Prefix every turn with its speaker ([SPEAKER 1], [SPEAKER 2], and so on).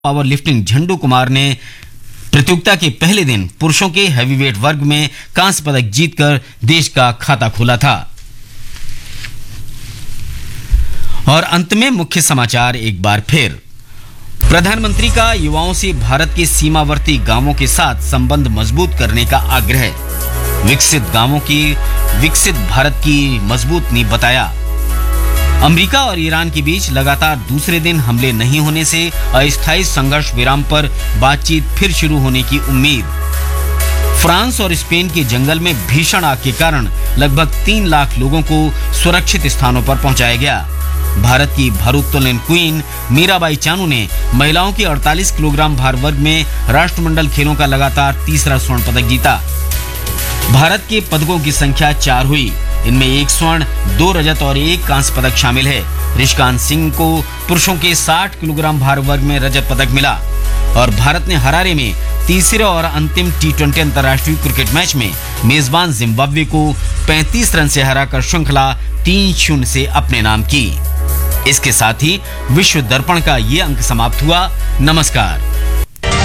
[SPEAKER 1] Power lifting झंडू कुमार ने प्रतियोगिता के पहले दिन पुरुषों के हैवीवेट वर्ग में कांस्य पदक जीतकर देश का खाता खोला था। और अंत में मुख्य समाचार एक बार फिर। प्रधानमंत्री का युवाओं से भारत के सीमावर्ती गांवों के साथ संबंध मजबूत करने का आग्रह। विकसित गांवों की विकसित भारत की मजबूत नींव बताया। अमेरिका और ईरान के बीच लगातार दूसरे दिन हमले नहीं होने से अस्थायी संघर्ष विराम पर बातचीत फिर शुरू होने की उम्मीद। फ्रांस और स्पेन के जंगल में भीषण आग के कारण लगभग 3 लाख लोगों को सुरक्षित स्थानों पर पहुंचाया गया। भारत की भारोत्तोलन क्वीन मीराबाई चानू ने महिलाओं के 48 किलोग्राम भार वर्ग में राष्ट्रमंडल खेलों का लगातार तीसरा स्वर्ण पदक जीता। भारत के पदकों की संख्या 4 हुई। इनमें 1 स्वर्ण, 2 रजत और 1 कांस्य पदक शामिल है। ऋषिकांत सिंह को पुरुषों के 60 किलोग्राम भार वर्ग में रजत पदक मिला। और भारत ने हरारे में तीसरे और अंतिम T20 अंतर्राष्ट्रीय क्रिकेट मैच में मेजबान जिम्बाब्वे को 35 रन से हराकर श्रृंखला 3-0 से अपने नाम की। इसके साथ ही विश्व दर्पण का ये अंक समाप्त हुआ। नमस्कार।